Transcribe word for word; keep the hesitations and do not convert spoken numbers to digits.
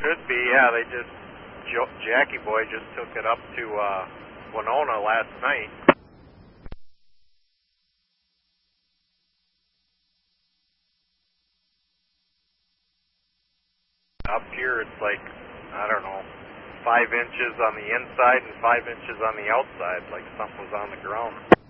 Could be, yeah. They just, jo Jackie Boy just took it up to uh, Winona last night. Up here it's like, I don't know, five inches on the inside and five inches on the outside, like something was on the ground.